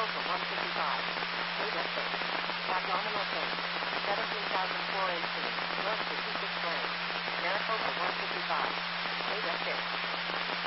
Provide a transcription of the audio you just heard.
Total 155. Paid at 6. Abdominal pain. 17,418. Work for 26 grades.